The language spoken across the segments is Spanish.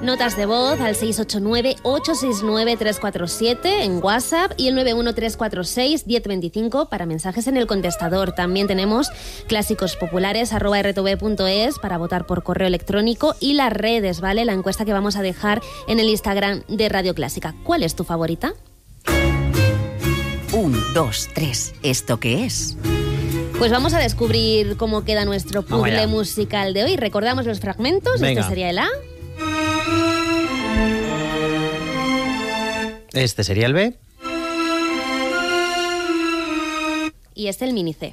Notas de voz al 689-869-347 en WhatsApp y el 91346-1025 para mensajes en el contestador. También tenemos clásicos populares @rtv.es para votar por correo electrónico y las redes, ¿vale? La encuesta que vamos a dejar en el Instagram de Radio Clásica. ¿Cuál es tu favorita? 1, 2, 3. ¿Esto qué es? Pues vamos a descubrir cómo queda nuestro puzzle musical de hoy. Recordamos los fragmentos. Venga. Este sería el A. Este sería el B. Y este el mini C.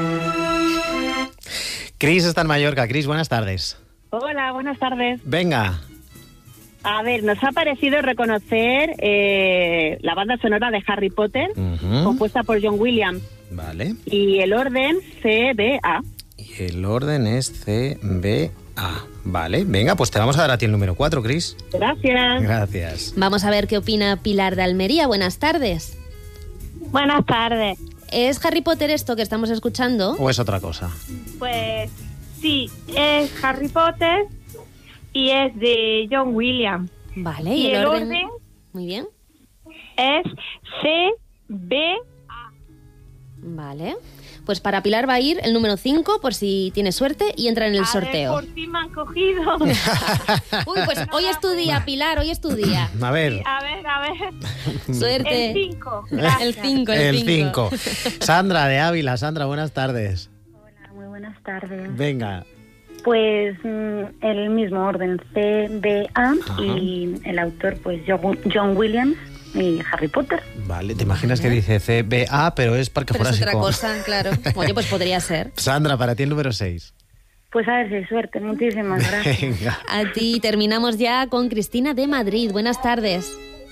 Cris está en Mallorca. Cris, buenas tardes. Hola, buenas tardes. Venga. A ver, nos ha parecido reconocer la banda sonora de Harry Potter, compuesta por John Williams. Vale. Y el orden CBA. Y el orden es CBA. Vale, venga, pues te vamos a dar a ti el número 4, Cris. Gracias. Gracias. Vamos a ver qué opina Pilar de Almería. Buenas tardes. Buenas tardes. ¿Es Harry Potter esto que estamos escuchando? ¿O es otra cosa? Pues sí, es Harry Potter y es de John Williams. Vale, Y el orden Muy bien. es CB. Vale. Pues para Pilar va a ir el número 5 por si tiene suerte y entra en el sorteo. Por fin me han cogido. Uy, pues hoy es tu día, Pilar, hoy es tu día. A ver. A ver. Suerte. El 5. El 5, El 5. Sandra de Ávila. Sandra, buenas tardes. Hola, muy buenas tardes. Venga. Pues el mismo orden, CBA, y el autor, pues John Williams y Harry Potter. Vale, ¿te imaginas que dice CBA, pero es Parque Pero es Jurásico? otra cosa, claro. Oye, pues podría ser. Sandra, para ti el número 6. Pues a ver si hay suerte, muchísimas gracias. Venga. A ti terminamos ya con Cristina de Madrid. Buenas tardes.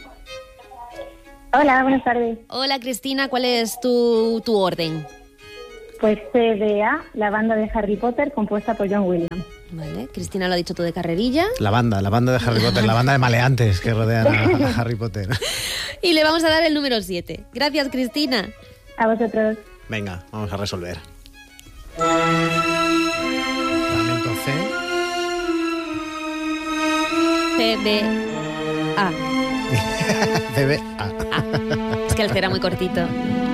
Hola, buenas tardes. Hola, Cristina, ¿cuál es tu orden? Pues CBA, la banda de Harry Potter, compuesta por John Williams. Vale, Cristina lo ha dicho tú de carrerilla. La banda de Harry Potter, la banda de maleantes que rodean a Harry Potter. Y le vamos a dar el número 7. Gracias, Cristina. A vosotros. Venga, vamos a resolver. Fragmento C. CBA. CBA. Es que el C era muy cortito.